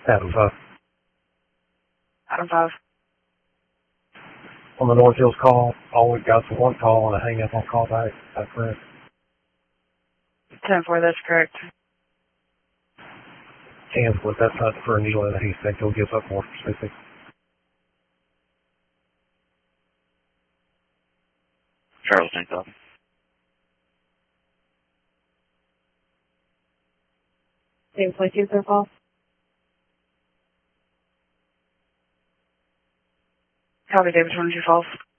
Adam 5. Adam 5. On the North Hills call, all we've got is one call and a hang up on call back. That's correct. 10-4, that's correct. And with that's not for a needle in a haystack, he'll give up more specific. Charles, thank you. Same place you, sir, Paul? Copy, David 22 Falls.